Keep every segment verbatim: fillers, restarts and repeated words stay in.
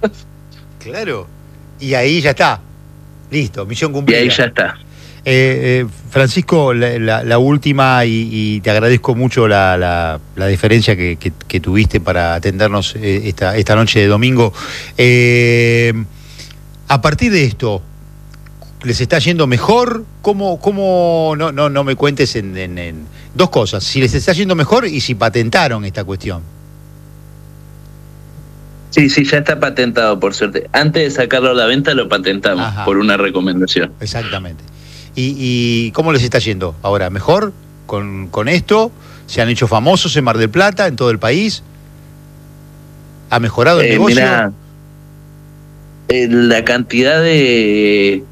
Claro. Y ahí ya está. Listo, misión cumplida. Y ahí ya está. Eh, eh, Francisco, la, la, la última, y, y te agradezco mucho la, la, la deferencia que, que, que tuviste para atendernos eh, esta, esta noche de domingo. Eh, a partir de esto, ¿les está yendo mejor? ¿Cómo, cómo no, no, no me cuentes en, en, en dos cosas? Si les está yendo mejor y si patentaron esta cuestión. Sí, sí, ya está patentado, por suerte. Antes de sacarlo a la venta lo patentamos. Ajá. Por una recomendación. Exactamente. ¿Y, y cómo les está yendo ahora? ¿Mejor con, con esto? ¿Se han hecho famosos en Mar del Plata, en todo el país? ¿Ha mejorado el eh, negocio? Mirá, eh, la cantidad de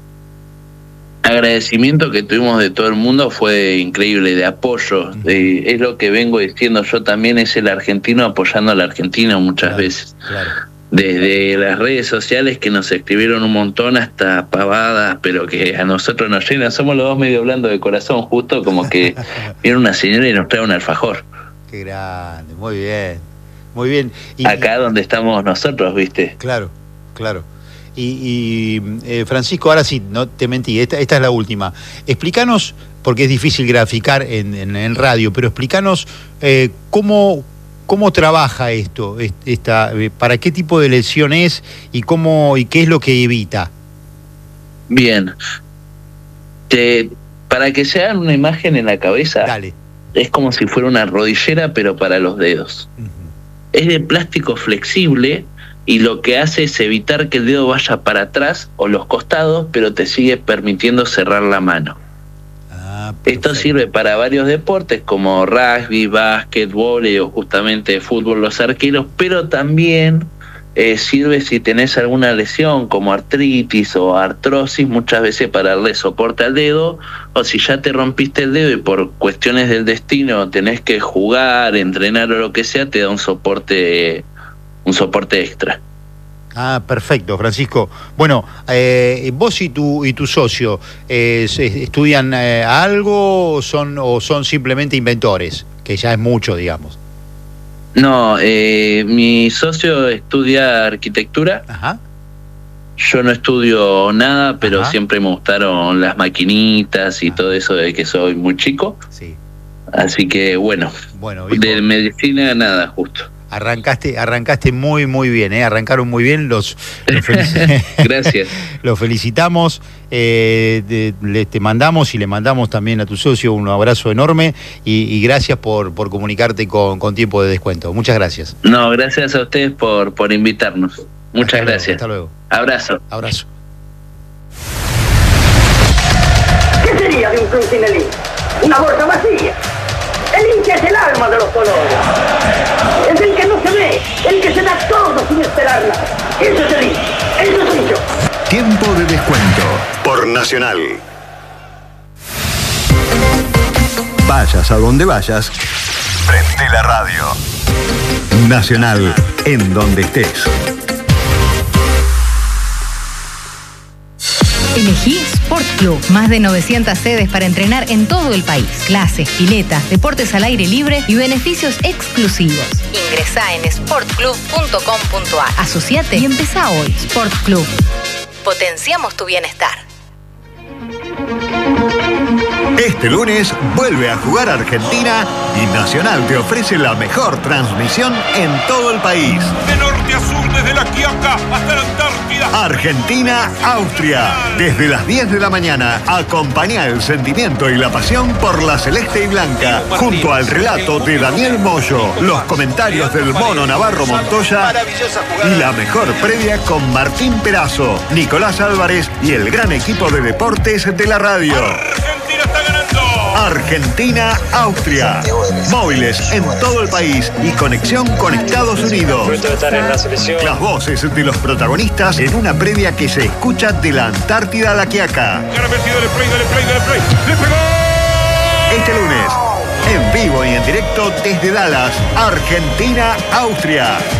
agradecimiento que tuvimos de todo el mundo fue increíble, de apoyo. Uh-huh. eh, es lo que vengo diciendo yo también, es el argentino apoyando al argentino muchas claro, veces. Claro. Desde las redes sociales que nos escribieron un montón hasta pavadas, pero que a nosotros nos llenan. Somos los dos medio blando de corazón, justo como que viene una señora y nos trae un alfajor. Qué grande, muy bien, muy bien. Y, acá donde estamos nosotros, ¿viste? Claro, claro. Y, y eh, Francisco, ahora sí, no te mentí, esta, esta es la última. Explícanos, porque es difícil graficar en, en, en radio, pero explícanos eh, cómo... ¿Cómo trabaja esto? Esta, ¿Para qué tipo de lesión es y cómo y qué es lo que evita? Bien. Te, para que se hagan una imagen en la cabeza, Dale. Es como si fuera una rodillera, pero para los dedos. Uh-huh. Es de plástico flexible y lo que hace es evitar que el dedo vaya para atrás o los costados, pero te sigue permitiendo cerrar la mano. Esto sirve para varios deportes como rugby, básquet, vóley o justamente fútbol, los arqueros, pero también eh, sirve si tenés alguna lesión como artritis o artrosis, muchas veces para darle soporte al dedo, o si ya te rompiste el dedo y por cuestiones del destino tenés que jugar, entrenar o lo que sea, te da un soporte, un soporte extra. Ah, perfecto, Francisco. Bueno, eh, vos y tu y tu socio eh, estudian eh, algo o son o son simplemente inventores, que ya es mucho, digamos. No, eh, mi socio estudia arquitectura. Ajá. Yo no estudio nada, pero Ajá. siempre me gustaron las maquinitas y Ajá. todo eso de que soy muy chico. Sí. Así que bueno, bueno viejo, de medicina nada, justo. Arrancaste, arrancaste muy, muy bien, ¿eh? Arrancaron muy bien, los, los felic- Gracias. Los felicitamos, eh, de, le, te mandamos y le mandamos también a tu socio un abrazo enorme y, y gracias por, por comunicarte con, con tiempo de descuento. Muchas gracias. No, gracias a ustedes por, por invitarnos. Muchas hasta gracias. Luego, hasta luego. Abrazo. Abrazo. ¿Qué sería de un club sin el hincha? Una bolsa vacía. El hincha es el alma de los colores. Es el que no se ve, el que se da todo sin esperar nada. Eso es el hincha, eso soy yo. Tiempo de descuento por Nacional. Vayas a donde vayas, prende la radio. Nacional, en donde estés. Elegí Sport Club. Más de novecientas sedes para entrenar en todo el país. Clases, piletas, deportes al aire libre y beneficios exclusivos. Ingresá en sport club punto com punto a r. Asociate y empezá hoy. Sport Club. Potenciamos tu bienestar. Este lunes vuelve a jugar Argentina y Nacional te ofrece la mejor transmisión en todo el país. De norte a sur, desde la Quiaca hasta la Antártida. Argentina-Austria. Desde las diez de la mañana, acompañá el sentimiento y la pasión por la celeste y blanca. Junto al relato de Daniel Moyo, los comentarios del Mono Navarro Montoya y la mejor previa con Martín Perazo, Nicolás Álvarez y el gran equipo de deportes de la radio. Argentina está ganando. Argentina-Austria. Móviles en todo el país y conexión con Estados Unidos. Las voces de los protagonistas en una previa que se escucha de la Antártida a la Quiaca. Este lunes, en vivo y en directo desde Dallas, Argentina-Austria.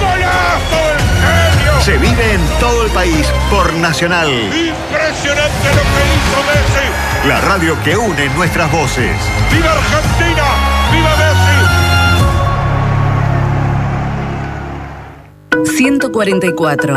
Se vive en todo el país por Nacional. Impresionante lo que hizo Messi. La radio que une nuestras voces. ¡Viva Argentina! ¡Viva Messi! ciento cuarenta y cuatro.